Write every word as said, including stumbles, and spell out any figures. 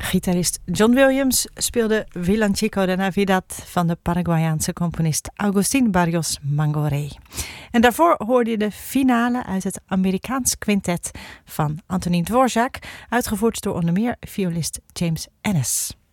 Gitarist John Williams speelde Villancico de Navidad van de Paraguayaanse componist Agustín Barrios Mangoré. En daarvoor hoorde je de finale uit het Amerikaans quintet van Antonín Dvořák, uitgevoerd door onder meer violist James Ennis.